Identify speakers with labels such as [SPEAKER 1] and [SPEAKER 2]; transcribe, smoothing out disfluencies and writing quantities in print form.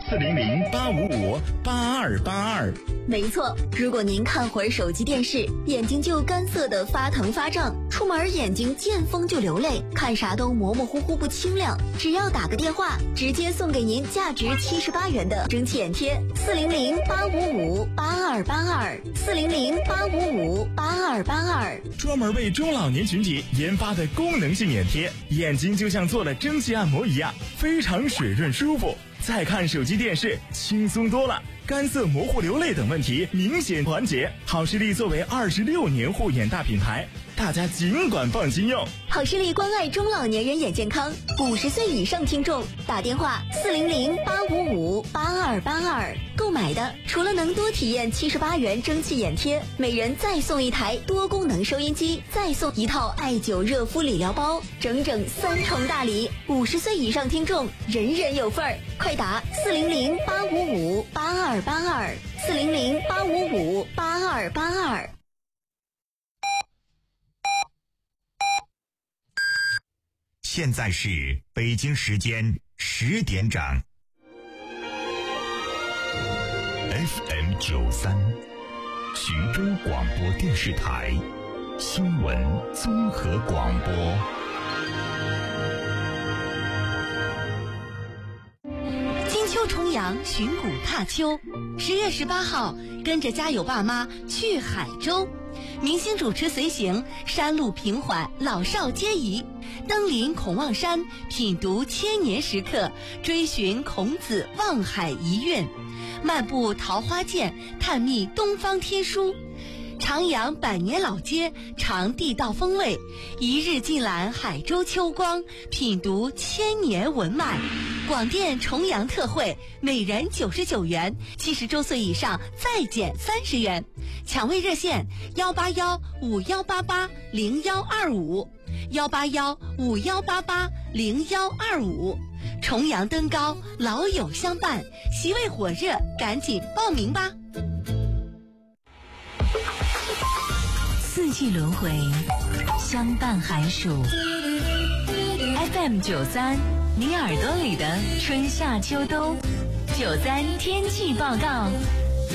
[SPEAKER 1] 400-855-8282。
[SPEAKER 2] 没错，如果您看会儿手机电视，眼睛就干涩的发疼发胀，出门眼睛见风就流泪，看啥都模模糊糊不清亮，只要打个电话，直接送给您价值78元的蒸汽眼贴，400-855-8282，400-855-8282，
[SPEAKER 1] 专门为中老年群体研发的功能性眼贴，眼睛就像做了蒸汽按摩一样，非常水润舒服。再看手机电视轻松多了，干涩模糊流泪等问题明显缓解。好视力作为26年护眼大品牌，大家尽管放心用。
[SPEAKER 2] 好视力关爱中老年人眼健康，50岁以上听众打电话400-855-8282，购买的除了能多体验78元蒸汽眼贴，每人再送一台多功能收音机，再送一套艾灸热敷理疗包，整整3重大礼。50岁以上听众人人有份儿，快打400-855-8282，400-855-8282。
[SPEAKER 3] 现在是北京时间10点整。FM 93，徐州广播电视台新闻综合广播。
[SPEAKER 4] 金秋重阳，寻古踏秋。10月18号，跟着家有爸妈去海州，明星主持随行，山路平缓，老少皆宜。登临孔望山，品读千年石刻，追寻孔子望海遗韵，漫步桃花涧，探秘东方天书，徜徉百年老街，尝地道风味，一日尽览海州秋光，品读千年文脉。广电重阳特惠，每人99元，70周岁以上再减30元。抢位热线181-5188-0125，181-5188-0125。重阳登高，老友相伴，席位火热，赶紧报名吧。
[SPEAKER 5] 四季轮回，相伴寒暑。FM 93，你耳朵里的春夏秋冬。93天气报告。